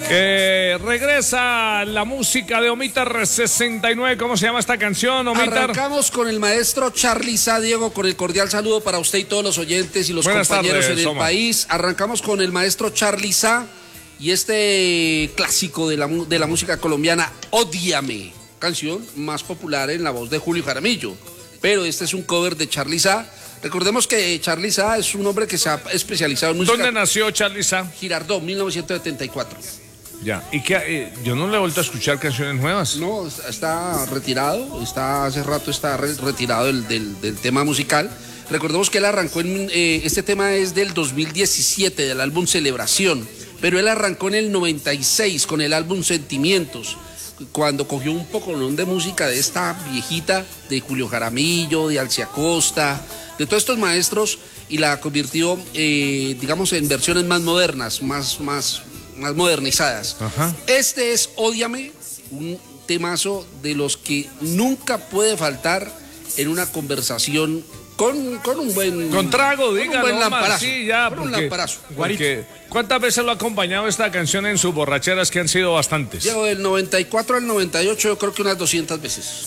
Regresa la música de Omitar 69. ¿Cómo se llama esta canción, Omitar? Arrancamos con el maestro Charly Sa, Diego, con el cordial saludo para usted y todos los oyentes y los compañeros en el país. Arrancamos con el maestro Charly Sa y este clásico de la música colombiana, Ódiame, canción más popular en la voz de Julio Jaramillo. Pero este es un cover de Charly Sa. Recordemos que Charly Sa es un hombre que se ha especializado en música. ¿Dónde nació Charly Sa? Girardot, 1974. Ya, y que yo no le he vuelto a escuchar canciones nuevas. No, está retirado, hace rato está retirado del tema musical. Recordemos que él arrancó este tema es del 2017, del álbum Celebración, pero él arrancó en el 96 con el álbum Sentimientos, cuando cogió un poco de música de esta viejita, de Julio Jaramillo, de Alcia Costa, de todos estos maestros, y la convirtió, digamos, en versiones más modernas, más modernizadas. Ajá. Este es Ódiame, un temazo de los que nunca puede faltar en una conversación con un buen... Con trago, dígalo. Un buen lamparazo. Sí, ya, con un lamparazo. Porque, ¿cuántas veces lo ha acompañado esta canción en sus borracheras, que han sido bastantes? Llevo del 94 al 98, yo creo que unas 200 veces.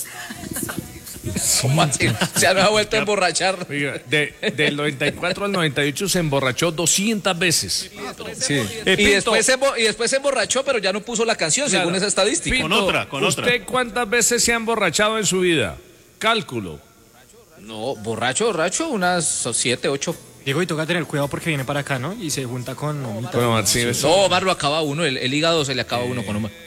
Se ha vuelto a emborrachar. Del 94 al 98 se emborrachó 200 veces. Sí. Y después se emborrachó, pero ya no puso la canción, según esa estadística. Pinto, con otra. ¿Usted cuántas veces se ha emborrachado en su vida? Cálculo. No, borracho, unas 7, 8. Diego, y toca tener cuidado porque viene para acá, ¿no? Y se junta con Omar. No, Omar lo acaba uno, el hígado se le acaba uno con Omar.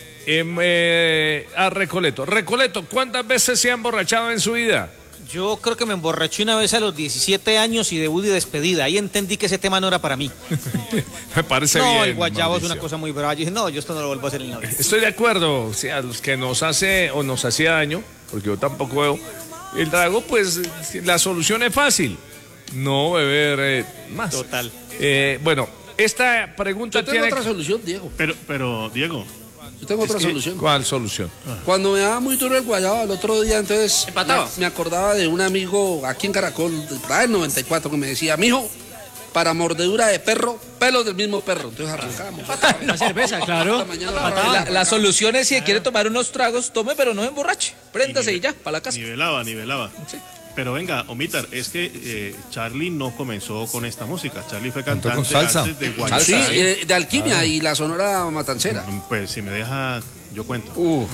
A Recoleto. Recoleto, ¿cuántas veces se ha emborrachado en su vida? Yo creo que me emborraché una vez a los 17 años y debut y despedida. Ahí entendí que ese tema no era para mí. Me parece bien. No, el guayabo es una cosa muy brava. Yo dije, no, yo esto no lo vuelvo a hacer en la vida. Estoy de acuerdo. O sea, a los que nos hace o nos hacía daño, porque yo tampoco veo el trago, pues la solución es fácil. No beber más. Total. Bueno, esta pregunta tiene otra solución, Diego. Pero Diego. Yo tengo otra solución. ¿Cuál solución? Cuando me daba muy duro el guayabo el otro día, entonces me acordaba de un amigo aquí en Caracol, del 94, que me decía, mijo, para mordedura de perro, pelos del mismo perro. Entonces arrancamos. La cerveza, claro. La solución es, si quiere tomar unos tragos, tome, pero no emborrache. Préndase y ya, para la casa. Nivelaba. Sí. Pero venga, Omitar, es que Charly no comenzó con esta música. Charly fue cantante con salsa. antes de Guayacán. Sí, de Alquimia y la Sonora Matancera. Pues si me deja, yo cuento.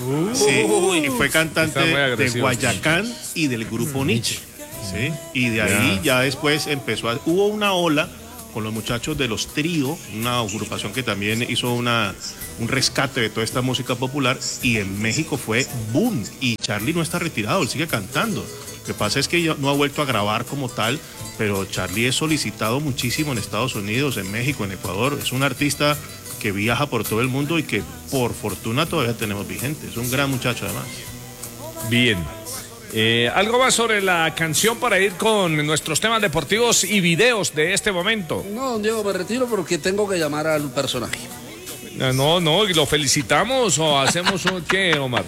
Y fue cantante de Guayacán y del grupo Nietzsche. ¿Sí? Y de ahí ya después hubo una ola con los muchachos de Los Trío, una agrupación que también hizo un rescate de toda esta música popular, y en México fue boom. Y Charly no está retirado, él sigue cantando. Lo que pasa es que no ha vuelto a grabar como tal, pero Charly es solicitado muchísimo en Estados Unidos, en México, en Ecuador. Es un artista que viaja por todo el mundo y que por fortuna todavía tenemos vigente. Es un gran muchacho además. Bien. ¿Algo más sobre la canción para ir con nuestros temas deportivos y videos de este momento? No, Diego, me retiro porque tengo que llamar al personaje. No, y lo felicitamos o hacemos un ¿qué, Omar?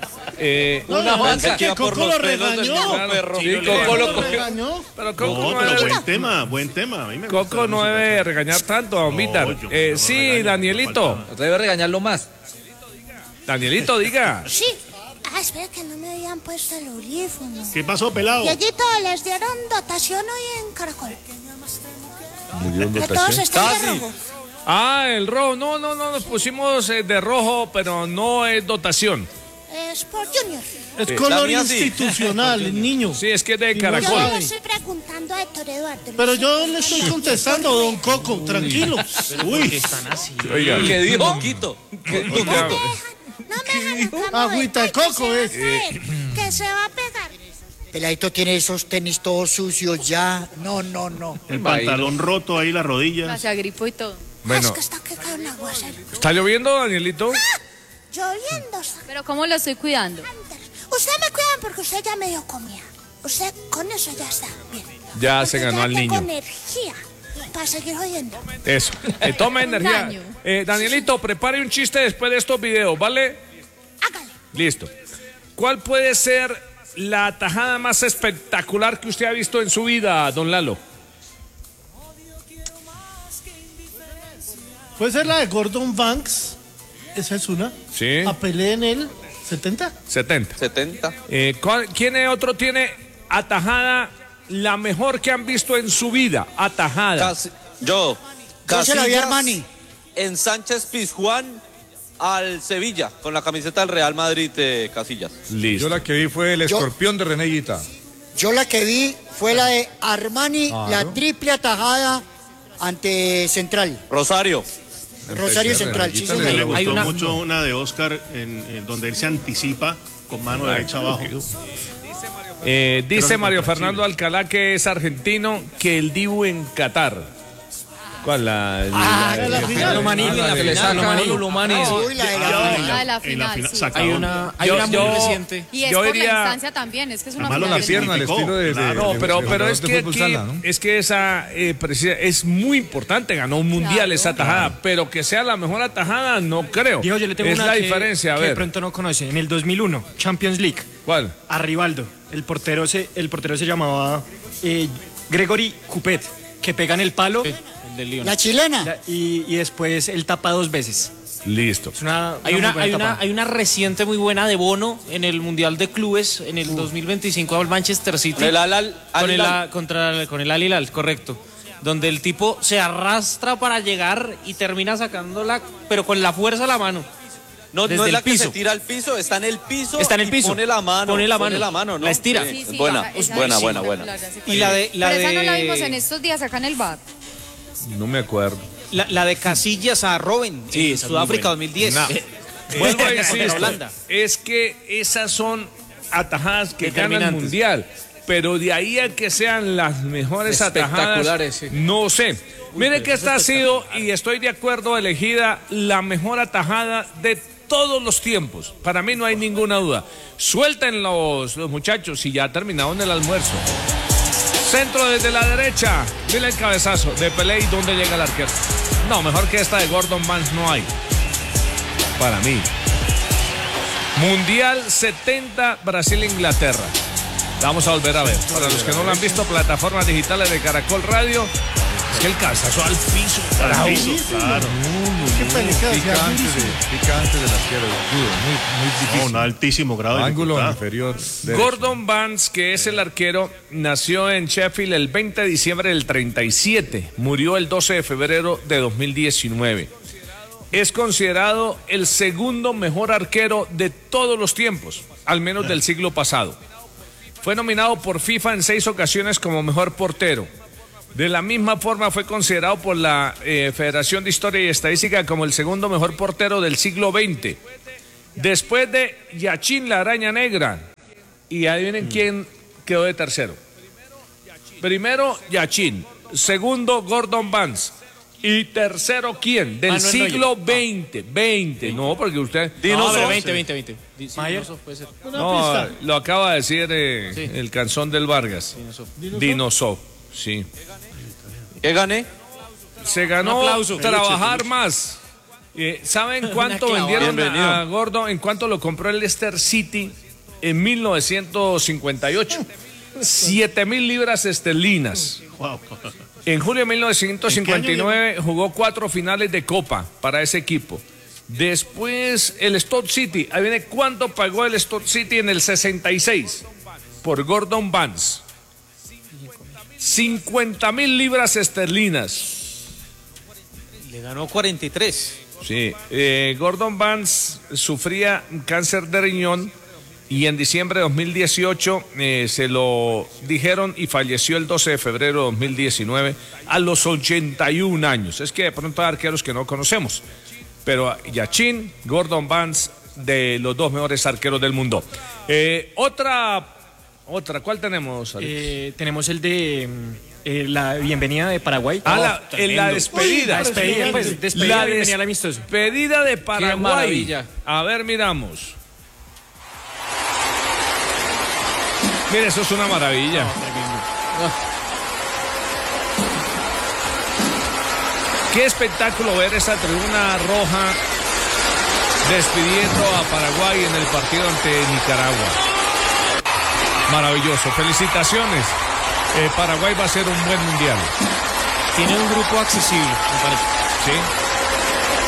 Una Juanca que Coco lo regañó. Perro. Sí, Coco lo regañó. Pero Coco buen tema. A mí me Coco no debe regañar tanto a Omitar. Sí, Danielito. Debe regañarlo más. Danielito, diga. Sí. Espera, que no me habían puesto el audífono. ¿Qué pasó, pelado? Dieguito, les dieron dotación hoy en Caracol. Que todos están de rojo. El rojo. No, nos pusimos de rojo, pero no es dotación. Es por Junior. Es color institucional, niño. Sí, es que es de Caracol. Yo le estoy preguntando a Héctor Eduardo. Pero yo le estoy contestando, don Coco, tranquilo. Uy, están así. Oiga. ¿Qué dijo? Quito. No me dejan. Agüita de coco es. Que se va a pegar. Peladito tiene esos tenis todos sucios ya. No. El pantalón roto ahí, la rodilla. Se agripó y todo. Bueno. Es que está que cae un aguacero. ¿Está lloviendo, Danielito? Lloviendo. Pero ¿cómo lo estoy cuidando? Usted me cuida porque usted ya me dio comida. Usted con eso ya está bien. Ya porque se ganó al niño. Tengo energía para seguir oyendo. Eso. Toma energía. Danielito, prepare un chiste después de estos videos, ¿vale? Hágale. Listo. ¿Cuál puede ser la tajada más espectacular que usted ha visto en su vida, don Lalo? Puede ser la de Gordon Banks Esa es una. Sí. A Pelé en el 70. 70. ¿Quién otro tiene atajada la mejor que han visto en su vida? Atajada. Yo se la vi a Armani. En Sánchez Pizjuán al Sevilla, con la camiseta del Real Madrid de Casillas. Listo. Yo la que vi fue el escorpión de René Higuita. Yo la que vi fue la de Armani, Claro. la triple atajada ante Central. Rosario Central, sí, Me señor. gustó mucho una de Oscar en donde él se anticipa con mano derecha abajo. Dice Mario Fernando Alcalá, que es argentino, que el Dibu en Qatar. ¿Cuál? la final. La que le saca Lomani. La final, sí. Hay una muy reciente. Y es yo por diría- la instancia también, es que es una Malo final. la pierna, el estilo de No, pero de es que fútbol aquí, sala, ¿no? es que esa es muy importante, ganó un mundial Claro. esa atajada, pero que sea la mejor atajada no creo. Diego, yo le tengo es una la que, diferencia, a que de ver. pronto no conoce. En el 2001, Champions League, ¿Cuál? a Rivaldo, el portero se llamaba Gregory Coupet, que pega en el palo La chilena. y después él tapa 2 veces. Listo. Es una Hay muy buena tapada. hay una reciente muy buena de Bono en el Mundial de Clubes en el 2025 al Manchester City. Con el Al-Hilal. Con el Al-Hilal, correcto. Donde el tipo se arrastra para llegar y termina sacándola, pero con la fuerza de la mano. No Desde es el la que piso. se tira al piso, está en el piso. Está en el y piso. Pone la mano. Pone la mano. ¿no? La estira. Sí, Sí, buena, esa buena, es buena. espectacular, esa Y la de Pero esa no la vimos en estos días acá en el bar. No me acuerdo. la de Casillas a Robben en Sudáfrica 2010. No. Vuelvo a Contra decir, Holanda. es que esas son atajadas que ganan el Determinantes. mundial, pero de ahí a que sean las mejores atajadas, Espectaculares, sí. no sé. Mire que esta ha sido, y estoy de acuerdo, elegida la mejor atajada de todos los tiempos. Para mí no hay ninguna duda. Suelten los muchachos y ya terminaron el almuerzo. Centro desde la derecha. Mira el cabezazo de Pelé y dónde llega el arquero. No, mejor que esta de Gordon Banks no hay. Para mí. Mundial 70, Brasil-Inglaterra. Vamos a volver a ver. Para los que no lo han visto, plataformas digitales de Caracol Radio. Es que el cabezazo al piso. Al piso, claro. Qué película. Picante del arquero, duro, muy difícil. Un altísimo grado de Ángulo dificultad. inferior. Gordon Banks, que es el arquero, nació en Sheffield el 20 de diciembre del 37. Murió el 12 de febrero de 2019. Es considerado el segundo mejor arquero de todos los tiempos, al menos del siglo pasado. Fue nominado por FIFA en 6 ocasiones como mejor portero. De la misma forma fue considerado por la Federación de Historia y Estadística como el segundo mejor portero del siglo XX. Después de Yachín la Araña Negra. Y adivinen quién quedó de tercero. Primero Yachín, segundo Gordon Banks. Y tercero, ¿quién? Del Manuel siglo Neuer. XX. 20. No, porque usted... No, No, 20. Dinosaur puede ser. no, lo acaba de decir el canzón del Vargas. Dinosaur. Sí. ¿Qué gané? Se ganó Un aplauso. trabajar Peluche. más. ¿Saben cuánto clavada. vendieron Bienvenido. a Gordon? ¿En cuánto lo compró el Leicester City en 1958? 7,000 libras esterlinas. Wow. En julio de 1959 jugó 4 finales de Copa para ese equipo. Después el Stoke City. Ahí viene cuánto pagó el Stoke City en el 66 por Gordon Banks. 50,000 libras esterlinas. Le ganó 43. Sí, Gordon Banks sufría cáncer de riñón y en diciembre de 2018 se lo dijeron y falleció el 12 de febrero de 2019 a los 81 años. Es que de pronto hay arqueros que no conocemos, pero Yachín, Gordon Banks, de los 2 mejores arqueros del mundo. Otra, ¿cuál tenemos, Alex? Tenemos el de la bienvenida de Paraguay. La despedida. Despedida, pues, despedida, bienvenida al amistoso. Despedida de Paraguay. maravilla. A ver, miramos. Mire, eso es una maravilla. Qué espectáculo ver esa tribuna roja despidiendo a Paraguay en el partido ante Nicaragua. Maravilloso. Felicitaciones. Paraguay va a ser un buen mundial. Tiene un grupo accesible, me parece. Sí.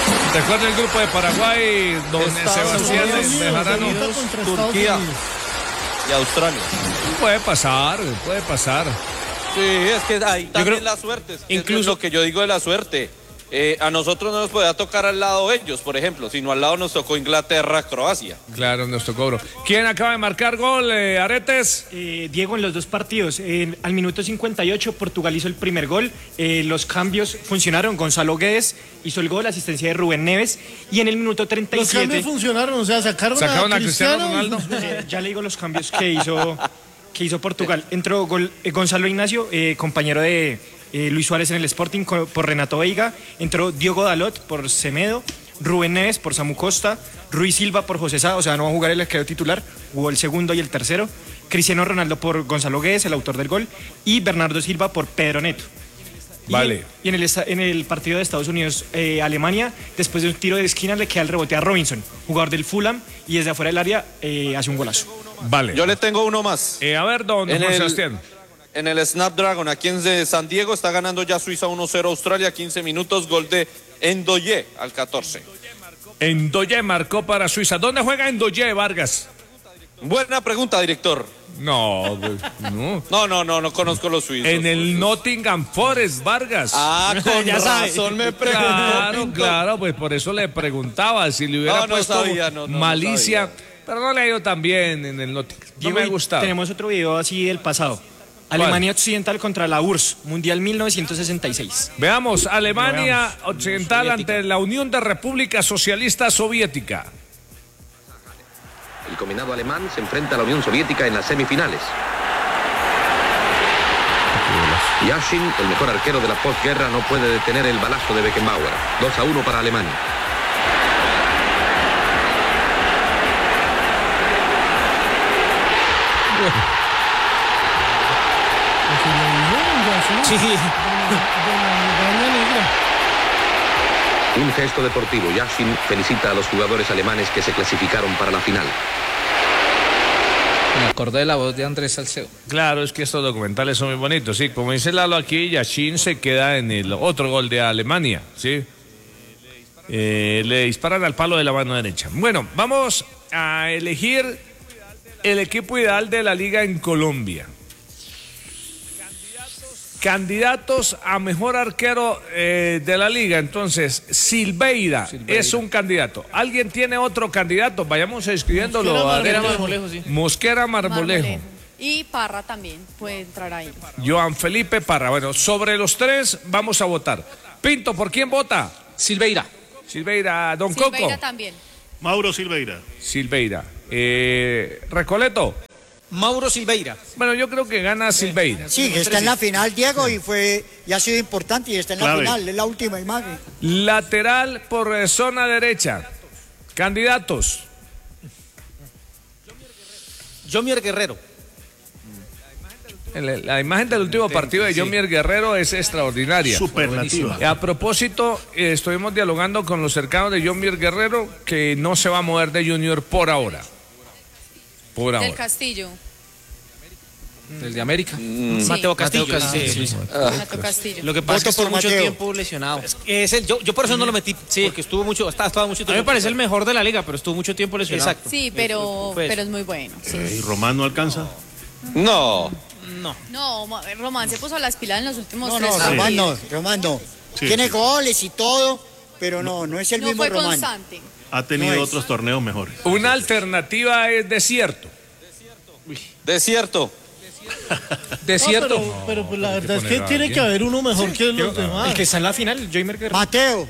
Recuerda el grupo de Paraguay, don Sebastián Bejarano. Turquía y Australia. Puede pasar. Sí, es que ahí también la suerte. Incluso lo que yo digo de la suerte. A nosotros no nos podía tocar al lado ellos, por ejemplo, sino al lado nos tocó Inglaterra, Croacia. Claro, nos tocó, bro. ¿Quién acaba de marcar gol, Aretes? Diego, en los dos partidos. Al minuto 58, Portugal hizo el primer gol. Los cambios funcionaron. Gonzalo Guedes hizo el gol, asistencia de Rubén Neves. Y en el minuto 37... Los cambios funcionaron, o sea, sacaron a Cristiano Ronaldo. Ya le digo los cambios que hizo Portugal. Entró Gonzalo Ignacio, compañero de Luis Suárez en el Sporting por Renato Veiga. Entró Diogo Dalot por Semedo, Rubén Neves por Samu Costa, Ruiz Silva por José Sá, o sea, no va a jugar el arquero titular, jugó el segundo y el tercero. Cristiano Ronaldo por Gonzalo Guedes, el autor del gol, y Bernardo Silva por Pedro Neto. Vale. Y en el partido de Estados Unidos-Alemania, después de un tiro de esquina, le queda el rebote a Robinson, jugador del Fulham, y desde afuera del área hace un golazo. Vale. Yo le tengo uno más. A ver, don Juan Sebastián. En el Snapdragon, aquí en San Diego, está ganando ya Suiza 1-0 Australia, 15 minutos, gol de Endoye al 14. Endoye marcó para Suiza. ¿Dónde juega Endoye, Vargas? Buena pregunta, director. No. No conozco los suizos. En el Nottingham Forest, Vargas. Con razón me preguntó. Claro, pues por eso le preguntaba si le hubiera puesto malicia. Pero no le ha ido tan bien en el Nottingham. No me ha gustado. Tenemos otro video así del pasado. Alemania Occidental contra la URSS, Mundial 1966. Veamos, Alemania Occidental ante la Unión de Repúblicas Socialistas Soviética. El combinado alemán se enfrenta a la Unión Soviética en las semifinales. Yashin, el mejor arquero de la posguerra, no puede detener el balazo de Beckenbauer. 2-1 para Alemania. Sí. Un gesto deportivo. Yashin felicita a los jugadores alemanes que se clasificaron para la final. Me acordé de la voz de Andrés Salcedo. Claro, es que estos documentales son muy bonitos, sí. Como dice Lalo aquí, Yashin se queda en el otro gol de Alemania, sí. Le disparan al palo de la mano derecha. Bueno, vamos a elegir el equipo ideal de la liga en Colombia. Candidatos a mejor arquero de la liga. Entonces, Silveira es un candidato. ¿Alguien tiene otro candidato? Vayamos escribiéndolo. Mosquera Marmolejo, sí. Mosquera Marmolejo. Y Parra también puede entrar ahí. Joan Felipe Parra. Bueno, sobre los tres vamos a votar. Pinto, ¿por quién vota? Silveira, Don Coco. Silveira también. Mauro Silveira. Recoleto. Mauro Silveira. Bueno, yo creo que gana Silveira. Sí, está en la final, Diego, y ha sido importante y está en la final, es la última imagen. Lateral por zona derecha. Candidatos. Jomier Guerrero. La imagen del último partido de Jomier Guerrero es extraordinaria. Superlativa. A propósito, estuvimos dialogando con los cercanos de Jomier Guerrero, que no se va a mover de Junior por ahora. Del Castillo. Del de América. Mateo Castillo. Mateo Castillo. Lo que pasa es que estuvo mucho tiempo lesionado. Yo por eso no lo metí, porque estaba mucho tiempo. A mí me parece el mejor de la liga, pero estuvo mucho tiempo lesionado. Exacto. Sí, pero es muy bueno. Sí. ¿Y Román no alcanza? No, Román se puso las pilas en los últimos Román no. Sí, Tiene goles y todo, pero no es el mismo fue Román. constante. Ha tenido otros torneos mejores. Una alternativa es Desierto. Desierto. Pero pues la verdad es que tiene que haber uno mejor que los demás. El que está en la final, Jomier Guerrero. Mateo.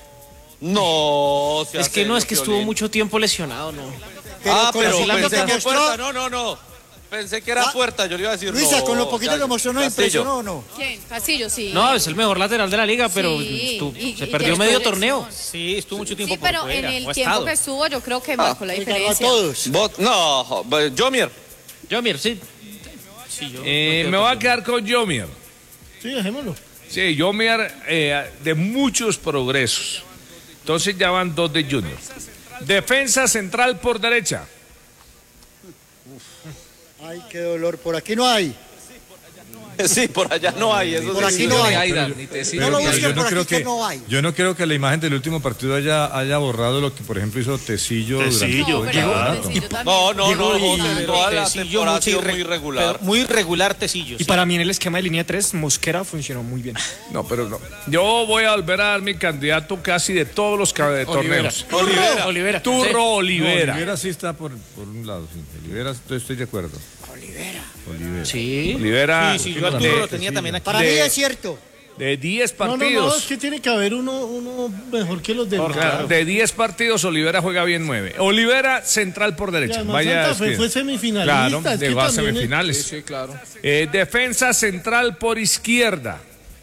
No, es que estuvo mucho tiempo lesionado, ¿no? Pero con lo pensé que que mostró, Puerta, no. Pensé que era Puerta, yo le iba a decir Luisa, no. con lo poquito que mostró, ¿no impresionó o no? ¿Quién? Castillo, sí. No, es el mejor lateral de la liga, pero se perdió medio torneo. Sí, estuvo mucho tiempo por pero fuera. en el tiempo que estuvo, yo creo que marcó la diferencia. A todos. Jomier, sí. Me voy a quedar con Jomier. Sí, dejémoslo. Sí, Jomier de muchos progresos. Entonces ya van 2 de Junior. Defensa central por derecha. Ay, qué dolor. Por aquí no hay. Sí, por allá no hay. Eso por sí, aquí no hay. No lo busquen por aquí que no hay. Yo no creo que la imagen del último partido haya borrado lo que, por ejemplo, hizo Tecillo. Tecillo, No, toda la temporada ha sido muy irregular. Muy regular Tecillo. Y para mí en el esquema de línea 3, Mosquera funcionó muy bien. No, pero no. Yo voy a volver a dar mi candidato casi de todos los torneos. Olivera. Turro Olivera. Olivera sí está por un lado. Sí. Olivera, estoy de acuerdo. Olivera. Sí. Olivera. Sí, yo al Turro lo tenía también aquí. Para mí es cierto. De 10 partidos. No, es que tiene que haber uno mejor que los demás. Claro. De 10 partidos, Olivera juega bien 9. Olivera, central por derecha. Vaya, Santa Fe fue semifinalista. Claro, llegó a semifinales. Sí, claro. Defensa central por izquierda.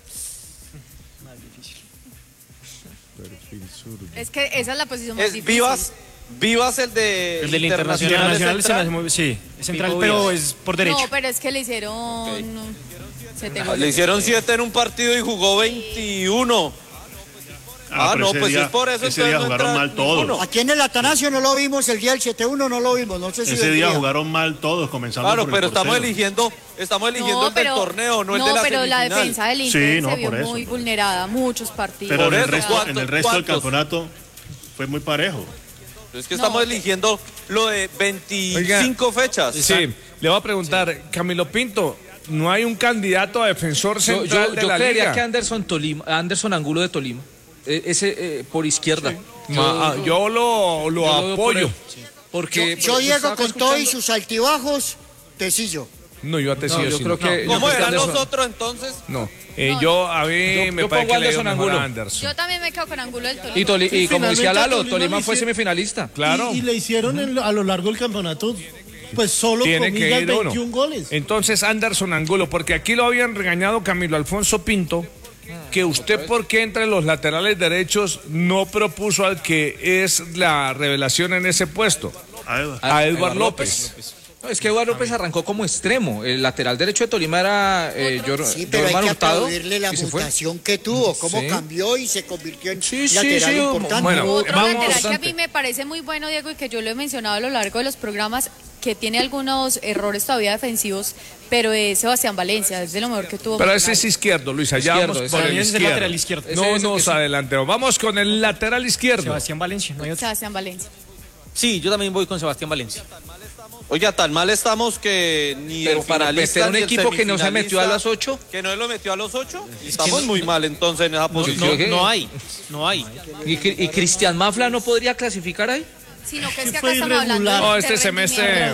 Es que esa es la posición más difícil. Vivas el del Internacional se me hace muy, sí, es central, pero es por derecha. No, pero es que le hicieron... Le hicieron 7 en un partido y jugó 21. No, pues día, es por eso. Ese día jugaron mal todos. Aquí en el Atanasio no lo vimos, el día del 7-1 no lo vimos, no sé si ese día jugaron mal todos, comenzando claro, por pero el portero. estamos eligiendo el del torneo, no el de la pero semifinal. la defensa del Inter se vio por muy vulnerada, muchos partidos. Pero en el resto del campeonato fue muy parejo. Es que estamos eligiendo lo de 25 fechas. Sí, le voy a preguntar, Camilo Pinto, ¿no hay un candidato a defensor central de la liga? Yo creería que Anderson Angulo de Tolima. Ese por izquierda. Yo lo apoyo. Porque yo llego con todo y sus altibajos, Tecillo. No, yo a Tecillo yo creo que ¿Cómo eran los otros entonces? No, a mí me parece que le dio mejor a Anderson. Yo también me quedo con Angulo del Tolima. Y como decía Lalo, Tolima fue semifinalista. Claro. Y le hicieron a lo largo del campeonato, pues solo tiene que ir 21 goles. Entonces Anderson Angulo, porque aquí lo habían regañado Camilo Alfonso Pinto, que usted por qué entre los laterales derechos no propuso al que es la revelación en ese puesto, a Edward López. No, es que Eduardo López arrancó como extremo. El lateral derecho de Tolima era sí, pero hay que aplaudirle la mutación que tuvo, cómo cambió y se convirtió en lateral importante. Bueno, otro lateral que a mí me parece muy bueno, Diego, y que yo lo he mencionado a lo largo de los programas, que tiene algunos errores todavía defensivos, pero es Sebastián Valencia, es de lo mejor que tuvo. Pero ese es izquierdo, Luis, allá vamos por el izquierdo. Lateral izquierdo. No nos adelantemos, vamos con el lateral izquierdo. Sebastián Valencia, no hay otro. Sebastián Valencia. Sí, yo también voy con Sebastián Valencia. Oiga, tan mal estamos que ni pero el para meter un equipo que no se metió a las 8. ¿Que no lo metió a los 8? Estamos muy mal entonces en esa posición. No hay. ¿Y Cristian Mafla no podría clasificar ahí? Sino que es que acá estamos hablando de no, este semestre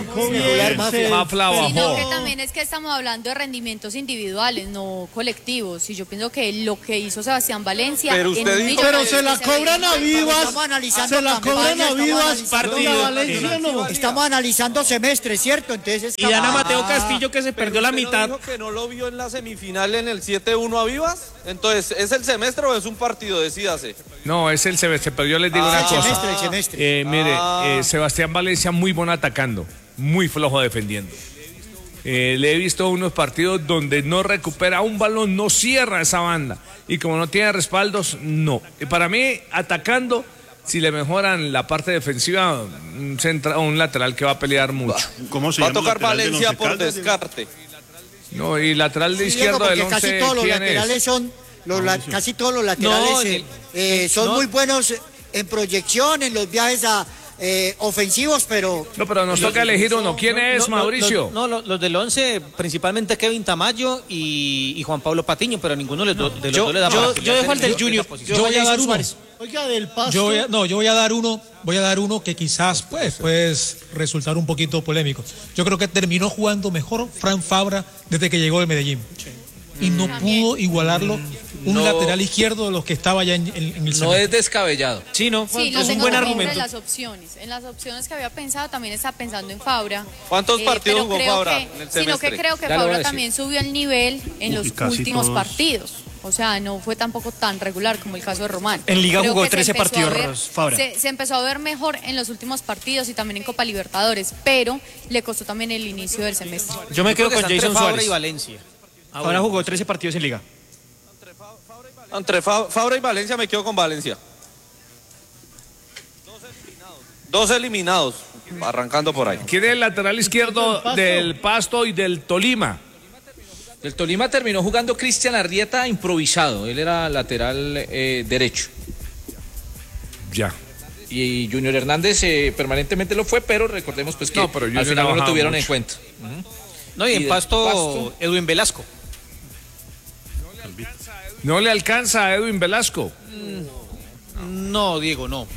Mafla bajó. Sino que también es que estamos hablando de rendimientos individuales, no colectivos. Y yo pienso que lo que hizo Sebastián Valencia... Pero se la cobran a Vivas. Se la cobran a Vivas. Estamos analizando semestres, ¿cierto? Entonces, y Ana Mateo Castillo, que se perdió la mitad. ¿Dijo que no lo vio en la semifinal en el 7-1 a Vivas? Entonces, ¿es el semestre o es un partido? Decídase. No, es el semestre, pero yo les digo una cosa. El semestre. Mire, Sebastián Valencia muy bueno atacando, muy flojo defendiendo. Le he visto unos partidos donde no recupera un balón, no cierra esa banda. Y como no tiene respaldos, no. Para mí, atacando, si le mejoran la parte defensiva, un lateral que va a pelear mucho. ¿Cómo se va a llama tocar Valencia por descarte. No, y lateral de izquierdo del 11, casi todos los laterales son... casi todos los laterales son muy buenos en proyección, en los viajes ofensivos, pero... No, pero nos toca elegir uno. ¿Quién es, Mauricio? Los del 11, principalmente Kevin Tamayo y Juan Pablo Patiño, pero ninguno de los dos le da para Yo dejo al del Junior. Yo voy a dar uno. Oiga, del Pasto. Yo voy a dar uno que quizás puede resultar un poquito polémico. Yo creo que terminó jugando mejor Fran Fabra desde que llegó de Medellín. Y no pudo igualarlo un lateral izquierdo de los que estaba ya en el semestre. No es descabellado. Sí, lo es un buen argumento. En las opciones que había pensado, también está pensando en Fabra. ¿Cuántos partidos jugó Fabra en el semestre? Sino que creo que Fabra también subió el nivel en los últimos partidos. O sea, no fue tampoco tan regular como el caso de Román. En Liga jugó 13 partidos, Fabra. Se empezó a ver mejor en los últimos partidos y también en Copa Libertadores, pero le costó también el inicio del semestre. Yo me quedo con Jason Suárez y Valencia. Ahora jugó 13 partidos en Liga. Entre Fabra y Valencia me quedo con Valencia. 2 eliminados, arrancando por ahí. ¿Quién es el lateral izquierdo del Pasto y del Tolima? El Tolima terminó jugando Cristian Arrieta improvisado. Él era lateral derecho. Ya. Y Junior Hernández permanentemente lo fue, pero recordemos pues que al final no lo tuvieron en cuenta. No, y en Pasto, Edwin Velasco. ¿No le alcanza a Edwin Velasco? No, Diego, no.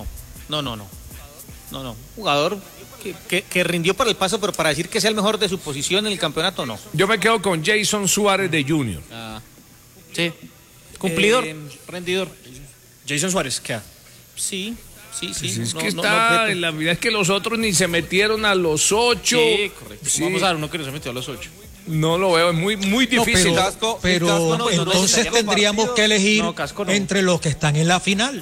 Jugador que rindió para el Pasto, pero para decir que sea el mejor de su posición en el campeonato, no. Yo me quedo con Jason Suárez de Junior. Sí. Cumplidor, rendidor. Jason Suárez, ¿qué? Sí. Es que está en la vida, es que los otros ni se metieron a los 8. Sí, correcto. Sí. Vamos a ver uno que no se metió a los 8. No lo veo, es muy difícil. Pero entonces tendríamos que elegir entre los que están en la final.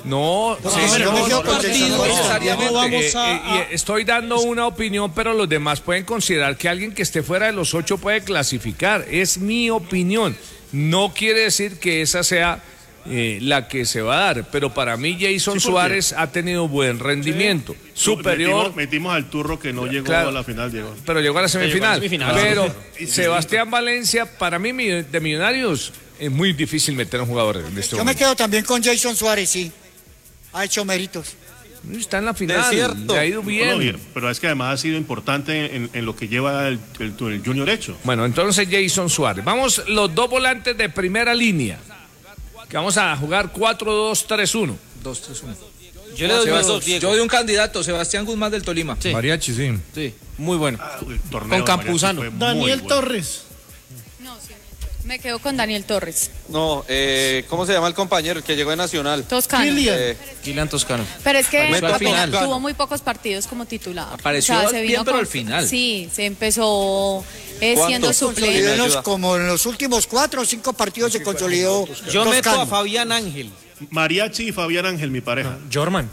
Estoy dando una opinión, pero los demás pueden considerar que alguien que esté fuera de los 8 puede clasificar. Es mi opinión. No quiere decir que esa sea la que se va a dar, pero para mí Jason Suárez ha tenido buen rendimiento, superior. Metimos al Turro que no llegó a la final, Diego. Pero llegó a la semifinal. Pero Sebastián Valencia, para mí de Millonarios, es muy difícil meter a un jugador en este momento. Yo me quedo también con Jason Suárez, sí. Ha hecho méritos. Está en la final, le ha ido bien. Pero es que además ha sido importante en lo que lleva el Junior hecho. Bueno, entonces Jason Suárez. Vamos los dos volantes de primera línea. Que vamos a jugar 4-2-3-1. 2-3-1. Yo le doy un candidato, Sebastián Guzmán del Tolima. Sí. Mariachi, sí. Sí, muy bueno. Con Campuzano. Daniel Torres. No, sí. Me quedo con Daniel Torres. No, ¿cómo se llama el compañero el que llegó de Nacional? Toscano. Kylian Toscano. Pero es que tuvo muy pocos partidos como titular. Apareció pero al final. Sí, se empezó siendo suplente. Como en los últimos 4 o 5 partidos se consolidó. Yo meto a Fabián Ángel. Mariachi y Fabián Ángel, mi pareja. Jorman.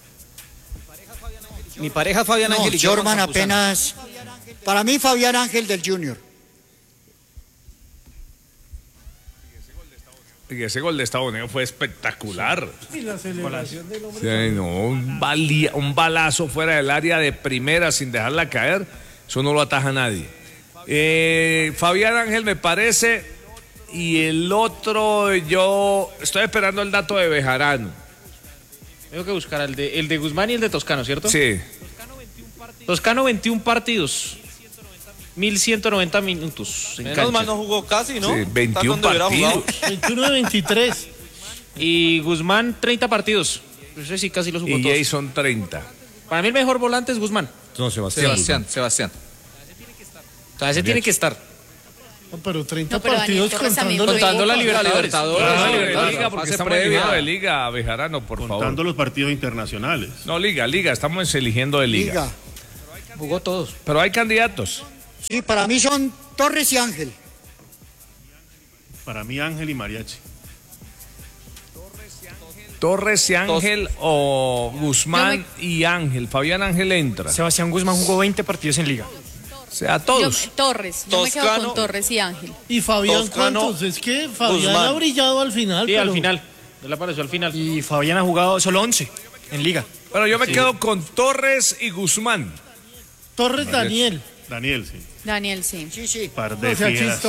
Mi pareja Fabián Ángel y Jorman apenas. Para mí Fabián Ángel del Junior. Y ese gol de Estados Unidos fue espectacular. Y la celebración del hombre. Sí, no, un balazo fuera del área de primera sin dejarla caer. Eso no lo ataja nadie. Fabián Ángel me parece. Y el otro, yo estoy esperando el dato de Bejarano. Tengo que buscar el de Guzmán y el de Toscano, ¿cierto? Sí. Toscano 21 partidos. 1190 minutos. Menos mal no jugó casi, ¿no? Sí, 21 partidos. 21 de 23. Y Guzmán 30 partidos. Ese sí casi los jugó todos. Y Jason 30. Para mí el mejor volante es Guzmán. No, Sebastián. O sea, ese tiene que estar. No, pero 30 partidos contando la Libertadores. Porque estamos eligiendo de Liga, Bejarano, por favor. Contando los partidos internacionales. No, Liga, estamos eligiendo de Liga. Jugó todos. Pero hay candidatos. Sí, para mí son Torres y Ángel. Para mí Ángel y Mariachi. Torres y Ángel o Guzmán y Ángel. Fabián Ángel entra. Sebastián Guzmán jugó 20 partidos en Liga. O sea, todos. Yo me quedo con Torres y Ángel. ¿Y Fabián cuántos? Es que Fabián Guzmán ha brillado al final. Sí, al final. Él apareció al final. Y Fabián ha jugado solo 11 en Liga. Pero yo me quedo con Torres y Guzmán. Torres, Daniel. Daniel, sí. Daniel, sí. Sí. Par de fieras.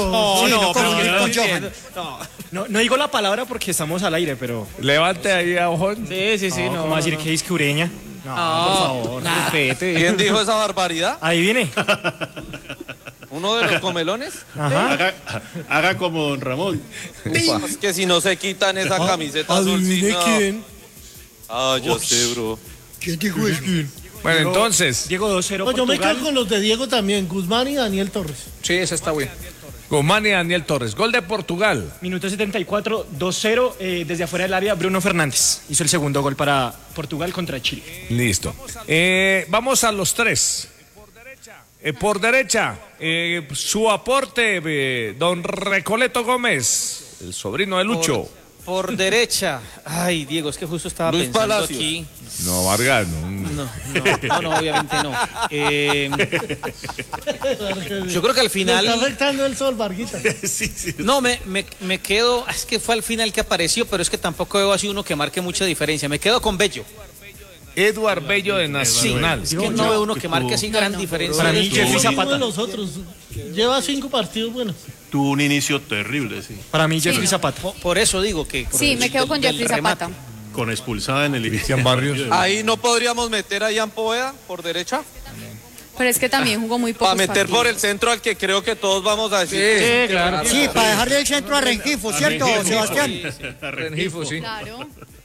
No digo la palabra porque estamos al aire, pero... Levante ahí a ojón. Sí. No, ¿cómo decir que es Ureña? No, por favor. Respete. ¿Quién dijo esa barbaridad? Ahí viene. ¿Uno de los comelones? Haga como don Ramón. Es que si no se quitan esa camiseta azulcita. ¿Quién? Yo sé, bro. ¿Quién dijo eso? Bueno, entonces. Diego 2-0 Pues yo me quedo con los de Diego también, Guzmán y Daniel Torres. Sí, ese está bien. Guzmán y Daniel Torres. Gol de Portugal. Minuto 74, 2-0. Desde afuera del área, Bruno Fernández hizo el segundo gol para Portugal contra Chile. Listo. Vamos a los tres. Por derecha, su aporte, don Recoleto Gómez, el sobrino de Lucho. Por derecha. Ay, Diego, es que justo estaba Luis pensando Palacios. aquí. No, Vargas, No, obviamente no. Yo creo que al final... Me está afectando el sol, Varguita. Sí. No, me quedo... Es que fue al final que apareció, pero es que tampoco veo así uno que marque mucha diferencia. Me quedo con Bello. Eduard Bello de Nacional. Es que no veo uno que marque así gran diferencia. Para mí, Jeffrey Zapata. De los otros. Lleva 5 partidos buenos. Tuvo un inicio terrible, sí. Para mí, Jeffrey Zapata. Por eso digo que... Sí, me quedo con Jeffrey Zapata. Con expulsada en el Cristian Barrios. Ahí no podríamos meter a Ian Poveda por derecha. Pero es que también jugó muy poco. Para meter por el centro al que creo que todos vamos a decir. Sí, claro. Sí, para dejarle el centro a Rengifo, ¿cierto, Sebastián? Rengifo, sí. Claro.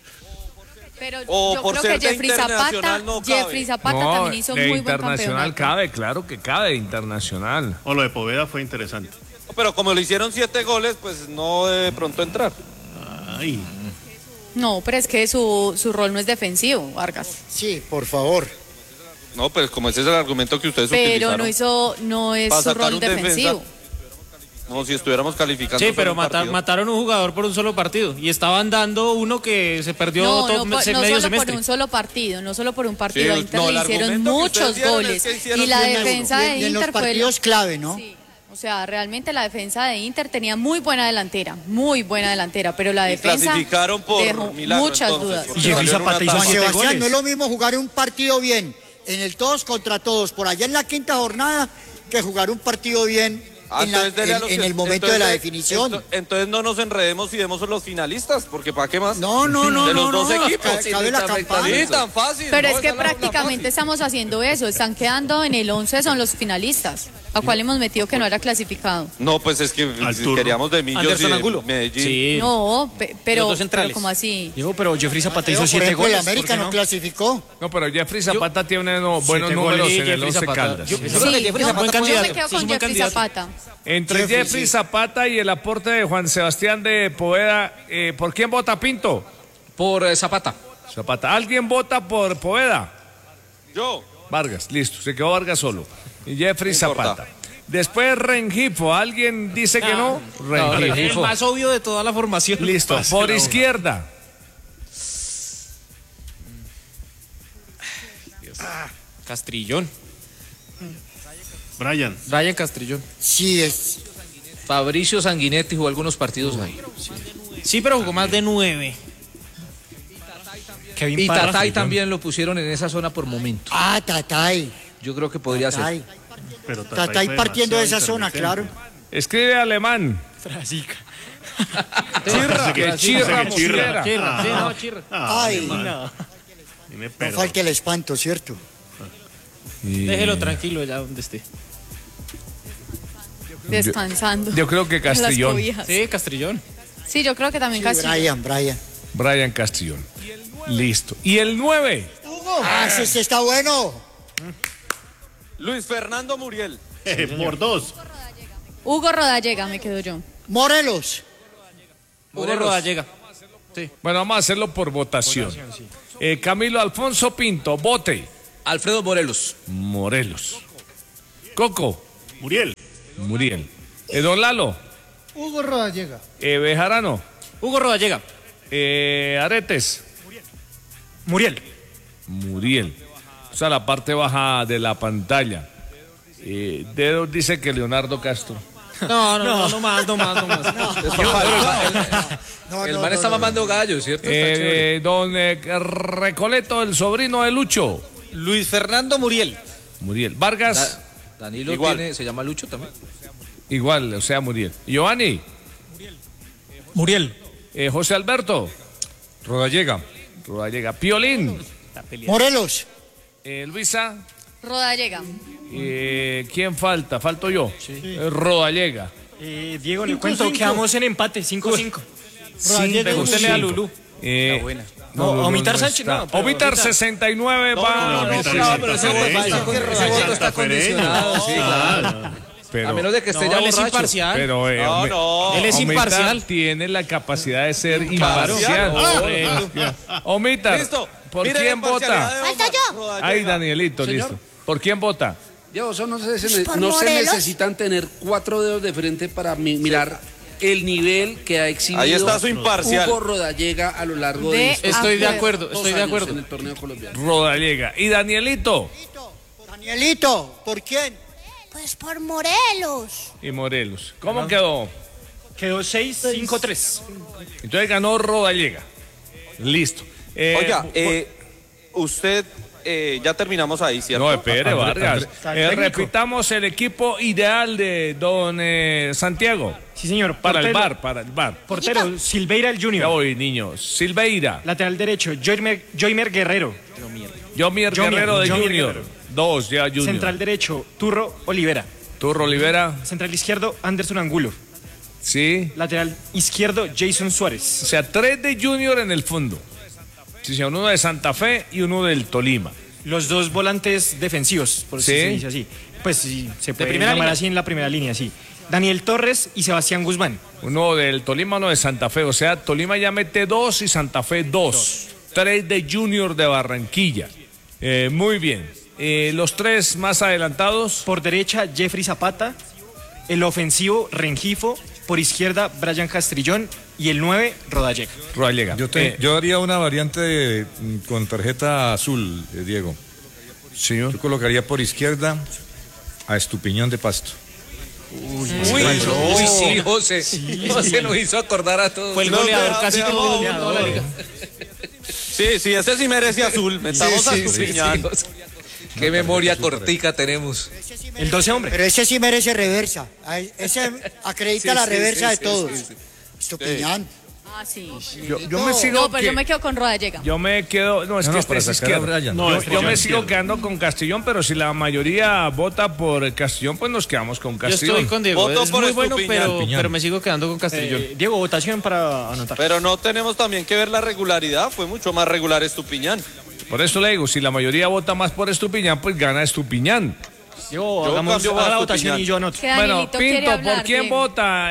Pero O yo por creo ser que de internacional no cabe. Jeffrey Zapata también hizo muy buen internacional campeonato. cabe, claro que cabe, internacional. O lo de Poveda fue interesante. Pero como le hicieron 7 goles, pues no de pronto entrar. Ay. No, pero es que su rol no es defensivo, Vargas. Sí, por favor. No, pues como ese es el argumento que ustedes Pero utilizaron. no es Para su sacar rol un defensivo. defensa. No, si estuviéramos calificando. Sí, pero solo un partido. mataron un jugador por un solo partido. Y estaban dando uno que se perdió No medio solo semestre. por un solo partido, no solo por un partido. Sí, A Inter no, le el hicieron argumento que muchos ustedes dieron goles. es que hicieron Y la 100 defensa de Y en Inter los fue... partidos clave, ¿no? Sí. O sea, realmente la defensa de Inter tenía muy buena delantera, pero la defensa clasificaron por dejó milagro, muchas entonces, dudas. porque Y Jeffrey salieron Zapata hizo una Juan tanda. 7 Sebastián, goles. no es lo mismo jugar un partido bien en el todos contra todos, por allá en la quinta jornada, que jugar un partido bien Entonces, dele a los en que- el momento entonces, de la definición. Entonces no nos enredemos y demos los finalistas, porque ¿para qué más? No, De los dos no, equipos. cabe la campana. Sí, tan fácil. Pero no, es que esa es la prácticamente fácil. estamos haciendo eso, están quedando en el 11, son los finalistas, a cuál hemos metido que no era clasificado. No, pues es que si turno. queríamos de Millos y Anderson de Angulo. Medellín. Sí. No, pero, Los dos centrales. como así. Digo, pero Jeffrey Zapata Pero, hizo por 7 ejemplo, el goles. América ¿por qué no clasificó. No, pero Jeffrey Zapata tiene buenos 7 números goles, en el Jeffrey 11 Zapata. Caldas. Yo Sí, creo que Jeffrey yo, Zapata buen yo candidato. me quedo Sí, es con un buen Jeffrey candidato. Zapata. Entre Jeffrey, Jeffrey sí. Zapata y el aporte de Juan Sebastián de Poveda, ¿por quién vota Pinto? Por Zapata. Zapata. ¿Alguien vota por Poveda? Yo. Vargas, listo, se quedó Vargas solo. Y Jeffrey No importa. Zapata. Después Rengifo, ¿alguien dice que no? El Rengifo. más obvio de toda la formación. Listo, por izquierda. Castrillón. Brian Castrillón. Sí, es. Fabricio Sanguinetti jugó algunos partidos ahí. Sí, pero jugó más de 9. Kevin Y Parra. Tatay también lo pusieron en esa zona por momento. Ah, Tatay. Yo creo que podría ser. Pero Tatay fue partiendo de esa demasiado zona, claro. intermitente. Escribe alemán. Frasica. Chirra, que chirra, Chirra. Chirra, sí, no, Chirra. Ay, No. Dime, no pero- falta el espanto, ¿cierto? Déjelo tranquilo allá donde esté. Descansando. Yo creo que en las Castrillón. cobijas. Sí, Castrillón. Sí, yo creo que también Sí, Castrillón. Brian. Brian Castrillón. Listo. ¿Y el 9? Ah, ese está bueno. Luis Fernando Muriel. Por 2. Hugo Rodallega, me quedo yo. Morelos. Hugo Rodallega. Bueno, vamos a hacerlo por votación. Camilo Alfonso Pinto, vote. Alfredo Morelos. Morelos. Coco. Muriel. Muriel. Don Lalo. Hugo Rodallega. Bejarano. Hugo Rodallega. Aretes. Muriel. Muriel. O sea, la parte baja de la pantalla. Dedo dice que Leonardo Castro. No más. El man está mamando gallo, ¿cierto? Está chévere. Don Recoleto, el sobrino de Lucho. Luis Fernando Muriel. Muriel. Vargas. Danilo Igual. se llama Lucho también. Igual, o sea, Muriel. Giovanni. Muriel. José Alberto. Rodallega. Rodallega. Piolín. Morelos. Luisa. Rodallega. ¿Quién falta? Falto yo. Rodallega. Diego, le cuento, quedamos en empate, 5-5. Pregúntele a Lulú. No, Omitar Sánchez, no. pero Omitar ahorita- 69 va. pero ese voto está condicionado. Sí, claro. Pero, A menos de que esté ya él es borracho. imparcial. pero No. Él es Omitar imparcial. tiene la capacidad de ser Claro. imparcial. Omitar. Listo. ¿Por Miren quién la imparcialidad vota? de Falta yo. Rodallega. Ay, Danielito, listo. ¿Por quién vota? Diego, eso no se, ¿Por no se Morelos? necesitan tener 4 dedos de frente para mirar el nivel que ha exhibido Ahí está su imparcial. Hugo Rodallega a lo largo De de estos Estoy de acuerdo. acuerdo, estoy de años acuerdo. en el torneo colombiano. Rodallega. ¿Y Danielito? Danielito, ¿por quién? Pues por Morelos. Y Morelos. ¿Cómo quedó? Quedó 6-5-3. Entonces ganó Rodallega. Listo. Oiga, usted ya terminamos ahí, ¿cierto? No, espere, Vargas. Repitamos el equipo ideal de don Santiago. Sí, señor. Para el bar. Portero, Silveira el Junior. Ya voy, niños. Silveira. Lateral derecho, Joymer Guerrero. Joymer Guerrero de Junior. 2 ya Junior. Central derecho, Turro Olivera. Central izquierdo, Anderson Angulo. Sí. Lateral izquierdo, Jason Suárez. O sea, 3 de Junior en el fondo. Sí, señor, uno de Santa Fe y uno del Tolima. Los 2 volantes defensivos, por si se dice así. Pues sí, se puede llamar así en la primera línea, sí. Daniel Torres y Sebastián Guzmán. Uno del Tolima, uno de Santa Fe. O sea, Tolima ya mete 2 y Santa Fe 2. 3 de Junior de Barranquilla. Muy bien. Los 3 más adelantados. Por derecha, Jeffrey Zapata. El ofensivo, Rengifo. Por izquierda, Brian Castrillón. Y el 9, Rodallega. Yo haría una variante con tarjeta azul, Diego. Sí. Yo colocaría por izquierda a Estupiñán de Pasto. Sí, José. José nos hizo acordar a todos. Fue el goleador, casi que goleador. la liga. Sí, ese sí merece azul. Metamos a Estupiñán. Qué memoria cortica tenemos. El 12 hombre. Pero ese sí merece reversa. Ese acredita la reversa de todos. Estupiñán. Ah, sí. Yo me sigo. No, pero yo me quedo con Rodallega. Yo me quedo. No, es que este es izquierdo. Yo me sigo quedando con Castellón, pero si la mayoría vota por Castellón, pues nos quedamos con Castellón. Yo estoy con Diego. Voto es por muy bueno, Estupiñán. pero me sigo quedando con Castellón. Diego, votación para anotar. Pero no tenemos también que ver la regularidad. Fue mucho más regular Estupiñán. Por eso le digo, si la mayoría vota más por Estupiñán, pues gana Estupiñán. Yo hagamos la votación y yo anoto. Bueno, Pinto, ¿por quién vota?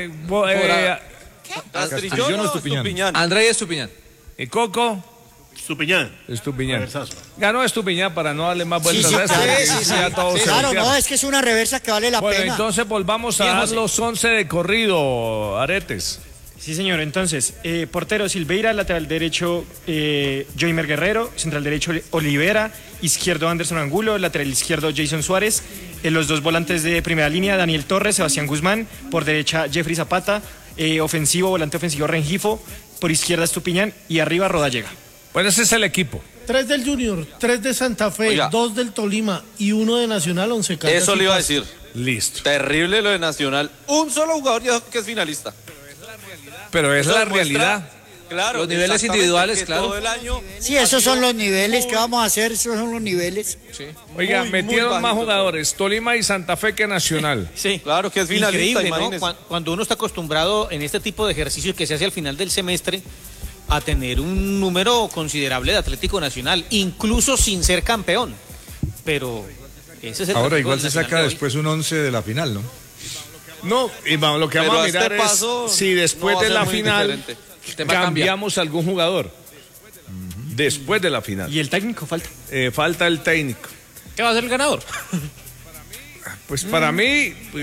¿Castrillón o Estupiñán? Andrés Estupiñán. ¿Y Coco? Estupiñán. Ganó Estupiñán para no darle más vueltas Sí, a esto. claro, no, es que es una reversa que vale la bueno, pena. entonces volvamos a dar los 11 de corrido, Aretes. Sí, señor. Entonces, portero Silveira, lateral derecho Joymer Guerrero, central derecho Olivera, izquierdo Anderson Angulo, lateral izquierdo Jason Suárez, los 2 volantes de primera línea, Daniel Torres, Sebastián Guzmán, por derecha Jeffrey Zapata, volante ofensivo Rengifo, por izquierda Estupiñán y arriba Rodallega. Bueno, ese es el equipo. 3 del Junior, 3 de Santa Fe, 2 del Tolima y 1 de Nacional, 11 cartas. Eso le iba a decir. Listo. Terrible lo de Nacional. Un solo jugador ya que es finalista. Pero es la realidad. Claro, los niveles individuales, claro. Todo el año sí, esos son los niveles. ¿Qué vamos a hacer? Esos son los niveles. Sí. Oiga, metieron más jugadores, Tolima y Santa Fe que Nacional. Sí, claro que es finalista. Increíble, ¿no? Cuando uno está acostumbrado en este tipo de ejercicio que se hace al final del semestre a tener un número considerable de Atlético Nacional, incluso sin ser campeón. Pero ese es el ahora igual se saca después un 11 de la final, ¿no? No, y lo que vamos a mirar es si después de la final cambiamos algún jugador. Después de la final. ¿Y el técnico falta? Falta el técnico. ¿Qué va a ser el ganador? Pues para mí...